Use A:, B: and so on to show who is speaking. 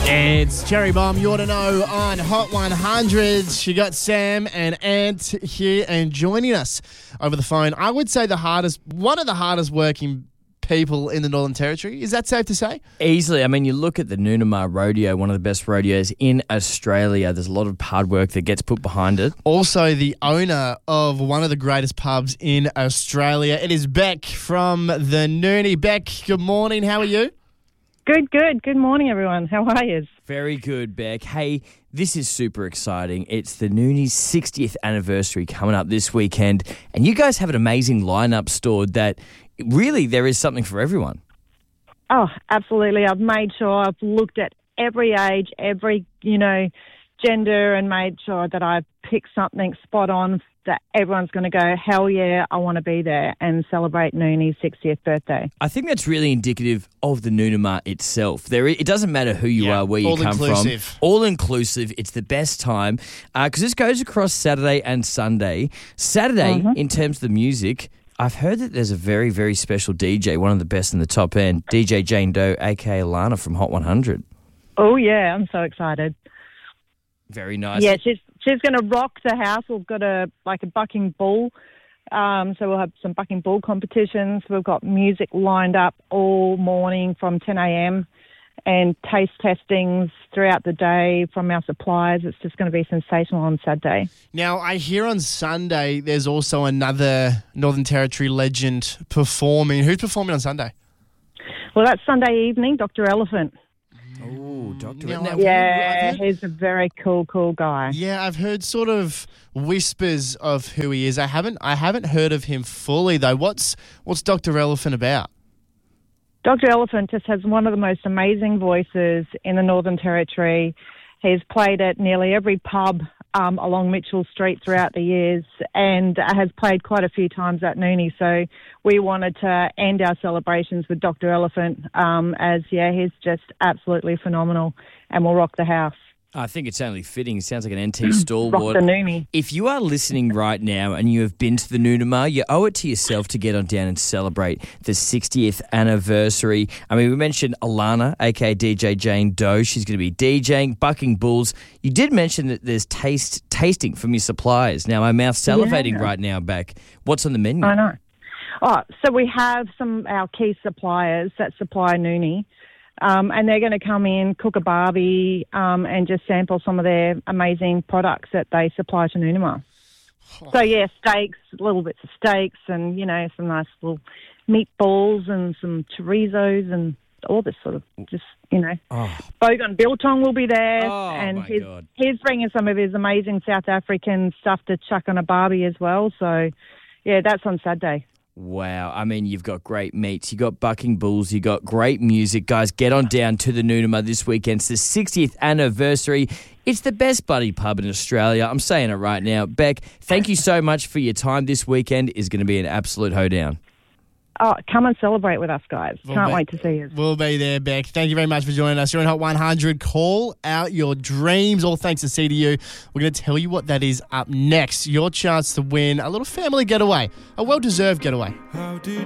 A: It's Cherry Bomb, you ought to know, on Hot 100. You got Sam and Ant here and joining us over the phone. I would say one of the hardest working people in the Northern Territory. Is that safe to say?
B: Easily. I mean, you look at the Noonamar Rodeo, one of the best rodeos in Australia. There's a lot of hard work that gets put behind it.
A: Also, the owner of one of the greatest pubs in Australia. It is Beck from the Noonie. Beck, good morning. How are you?
C: Good. Good morning, everyone. How are you?
B: Very good, Beck. Hey, this is super exciting. It's the Noonie's 60th anniversary coming up this weekend, and you guys have an amazing lineup stored that really there is something for everyone.
C: Oh, absolutely. I've made sure I've looked at every age, every, gender, and made sure that I've picked something spot on that everyone's going to go, hell yeah, I want to be there and celebrate Noonie's 60th birthday.
B: I think that's really indicative of the Noonamar itself. It doesn't matter who you are, where you come from. All inclusive. It's the best time because this goes across Saturday and Sunday. Saturday, in terms of the music, I've heard that there's a very, very special DJ, one of the best in the top end, DJ Jane Doe, a.k.a. Alana from Hot 100.
C: Oh, yeah, I'm so excited.
B: Very nice.
C: Yeah, she's going to rock the house. We've got a bucking bull, so we'll have some bucking bull competitions. We've got music lined up all morning from 10 a.m. and taste testings throughout the day from our suppliers. It's just going to be sensational on Saturday.
A: Now, I hear on Sunday there's also another Northern Territory legend performing. Who's performing on Sunday?
C: Well, that's Sunday evening, Dr. Elephant.
B: Oh, Dr.
C: Yeah, he's a very cool guy.
A: Yeah, I've heard sort of whispers of who he is. I haven't heard of him fully though. What's Dr. Elephant about?
C: Dr. Elephant just has one of the most amazing voices in the Northern Territory. He's played at nearly every pub along Mitchell Street throughout the years and has played quite a few times at Noonie. So we wanted to end our celebrations with Dr. Elephant he's just absolutely phenomenal and will rock the house.
B: I think it's only fitting. It sounds like an NT stalwart.
C: Rock the Noonie.
B: If you are listening right now and you have been to the Noonamar, you owe it to yourself to get on down and celebrate the 60th anniversary. I mean, we mentioned Alana, a.k.a. DJ Jane Doe. She's going to be DJing, bucking bulls. You did mention that there's tasting from your suppliers. Now, my mouth's salivating right now, Beck. What's on the menu?
C: I know. Oh, so we have our key suppliers that supply Noonie. And they're going to come in, cook a barbie, and just sample some of their amazing products that they supply to Noonamar. So, yeah, steaks, little bits of steaks and, some nice little meatballs and some chorizos and all this sort of Bogan biltong will be there. And he's bringing some of his amazing South African stuff to chuck on a barbie as well. So, yeah, that's on Saturday.
B: Wow. I mean, you've got great meats, you've got bucking bulls, you've got great music. Guys, get on down to the Noonamar this weekend. It's the 60th anniversary. It's the best bloody pub in Australia. I'm saying it right now. Beck, thank you so much for your time this weekend. It's going to be an absolute hoedown.
C: Oh, come and celebrate with us, guys. Can't wait to see you.
A: We'll be there, Beck. Thank you very much for joining us. You're in Hot 100. Call out your dreams. All thanks to CDU. We're going to tell you what that is up next. Your chance to win a little family getaway, a well-deserved getaway.